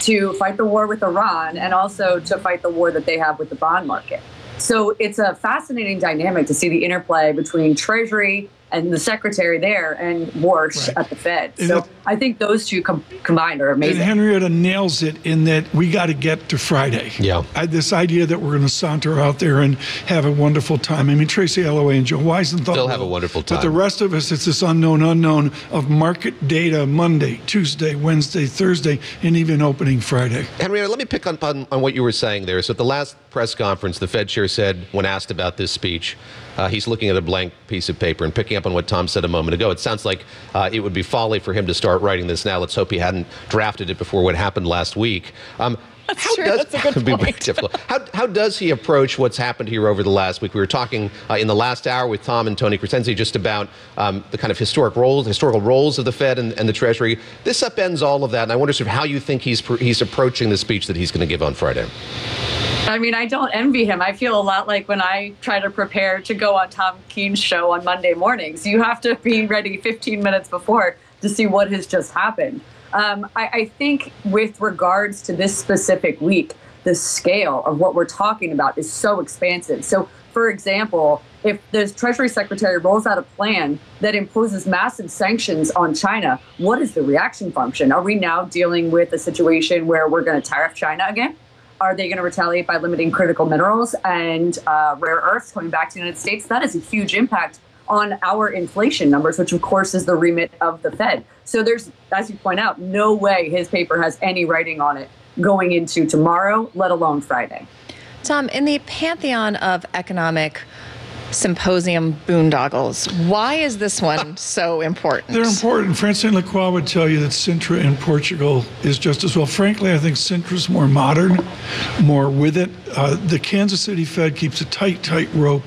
to fight the war with Iran and also to fight the war that they have with the bond market. So it's a fascinating dynamic to see the interplay between Treasury and the secretary there and Warsh at the Fed. So I think those two combined are amazing. And Henrietta nails it in that we got to get to Friday. Yeah. This idea that we're going to saunter out there and have a wonderful time. I mean, Tracy Alloway and Joe Weisenthal still have a wonderful time. But the rest of us, it's this unknown of market data Monday, Tuesday, Wednesday, Thursday, and even opening Friday. Henrietta, let me pick up on what you were saying there. So at the last press conference, the Fed chair said, when asked about this speech, he's looking at a blank piece of paper and picking up on what Tom said a moment ago. It sounds like it would be folly for him to start writing this now. Let's hope he hadn't drafted it before what happened last week. That's true. That's a good point. Very difficult. How does he approach what's happened here over the last week? We were talking in the last hour with Tom and Tony Crescenzi just about the kind of historical roles of the Fed and the Treasury. This upends all of that, and I wonder sort of how you think he's approaching the speech that he's going to give on Friday. I mean, I don't envy him. I feel a lot like when I try to prepare to go on Tom Keene's show on Monday mornings. You have to be ready 15 minutes before to see what has just happened. I think with regards to this specific week, the scale of what we're talking about is so expansive. So, for example, if the Treasury Secretary rolls out a plan that imposes massive sanctions on China, what is the reaction function? Are we now dealing with a situation where we're going to tariff China again? Are they going to retaliate by limiting critical minerals and rare earths coming back to the United States? That is a huge impact on our inflation numbers, which of course is the remit of the Fed. So there's, as you point out, no way his paper has any writing on it going into tomorrow, let alone Friday. Tom, in the pantheon of economic symposium boondoggles, why is this one so important? They're important. Francine Lacroix would tell you that Sintra in Portugal is just as well. Frankly, I think Sintra's more modern, more with it. The Kansas City Fed keeps a tight rope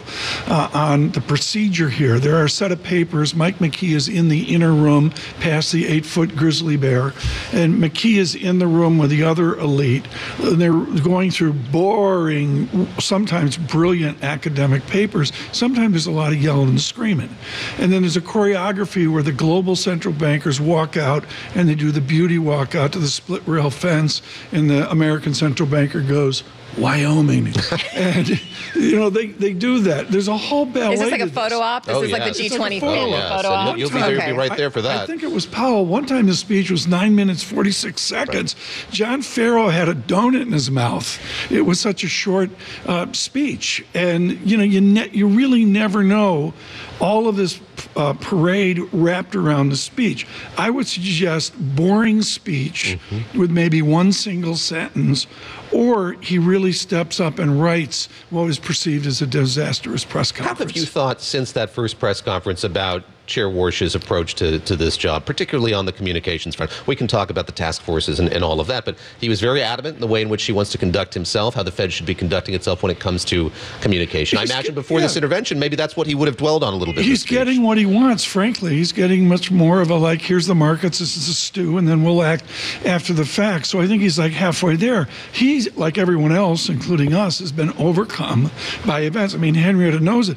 on the procedure here. There are a set of papers. Mike McKee is in the inner room past the 8-foot grizzly bear, and McKee is in the room with the other elite. They're going through boring, sometimes brilliant academic papers. Sometimes there's a lot of yelling and screaming. And then there's a choreography where the global central bankers walk out and they do the beauty walk out to the split rail fence, and the American central banker goes, Wyoming. And, you know, they do that. There's a whole ballet. Is this like a photo op? This is like the G20 photo op? You'll be right there for that. I think it was Powell. One time the speech was 9 minutes, 46 seconds. Right. John Farrow had a donut in his mouth. It was such a short speech. And, you know, you really never know all of this parade wrapped around the speech. I would suggest boring speech with maybe one single sentence, or he really steps up and writes what is perceived as a disastrous press conference. How have you thought since that first press conference about Chair Warsh's approach to this job, particularly on the communications front? We can talk about the task forces and all of that, but he was very adamant in the way in which he wants to conduct himself, how the Fed should be conducting itself when it comes to communication. I imagine before this intervention, maybe that's what he would have dwelled on a little bit. He's getting what he wants, frankly. He's getting much more of a, like, here's the markets, this is a stew, and then we'll act after the fact. So I think he's like halfway there. He's, like everyone else, including us, has been overcome by events. I mean, Henrietta knows it.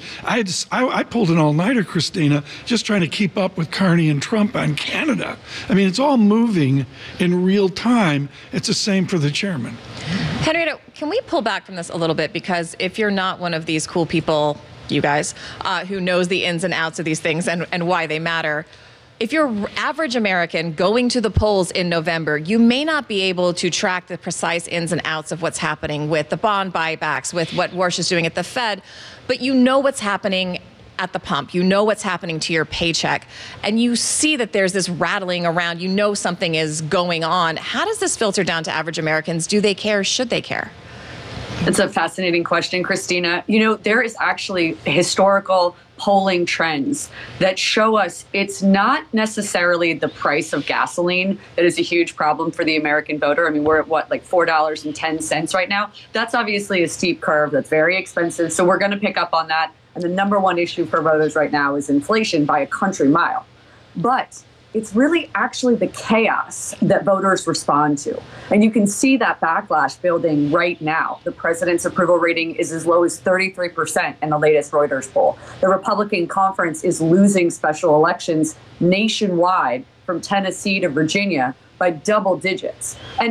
I pulled an all-nighter, Christina, just trying to keep up with Carney and Trump on Canada. I mean, it's all moving in real time. It's the same for the chairman. Henrietta, can we pull back from this a little bit? Because if you're not one of these cool people, you guys, who knows the ins and outs of these things and why they matter, if you're average American going to the polls in November, you may not be able to track the precise ins and outs of what's happening with the bond buybacks, with what Warsh is doing at the Fed, but you know what's happening at the pump. You know what's happening to your paycheck, and you see that there's this rattling around. You know something is going on. How does this filter down to average Americans? Do they care? Should they care? It's a fascinating question, Christina. You know, there is actually historical polling trends that show us it's not necessarily the price of gasoline that is a huge problem for the American voter. I mean, we're at what, like $4.10 right now? That's obviously a steep curve. That's very expensive. So we're going to pick up on that. And the number one issue for voters right now is inflation by a country mile. But it's really actually the chaos that voters respond to. And you can see that backlash building right now. The president's approval rating is as low as 33% in the latest Reuters poll. The Republican conference is losing special elections nationwide from Tennessee to Virginia by double digits. And